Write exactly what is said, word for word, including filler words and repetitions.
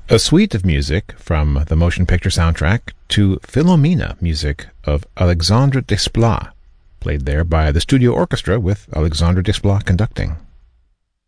A suite of music from the motion picture soundtrack to Philomena, music of Alexandre Desplat, played there by the studio orchestra with Alexandre Desplat conducting.